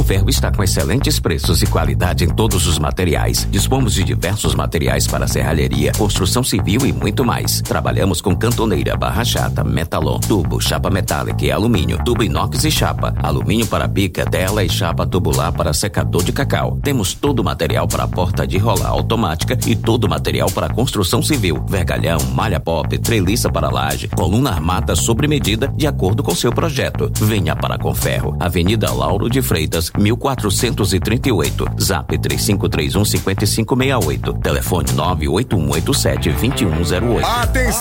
Ferro está com excelentes preços e qualidade em todos os materiais. Dispomos de diversos materiais para serralheria, construção civil e muito mais. Trabalhamos com cantoneira, barra chata, metalon, tubo, chapa metálica e alumínio, tubo inox e chapa, alumínio para bica, tela e chapa tubular para secador de cacau. Temos todo o material para porta de rolar automática e todo o material para construção civil, vergalhão, malha pop, treliça para laje, coluna armada sobre medida de acordo com seu projeto. Venha para Conferro, Avenida Lauro de Freitas, 1438, Zap 3531-5568, telefone 98187-2108. Atenção!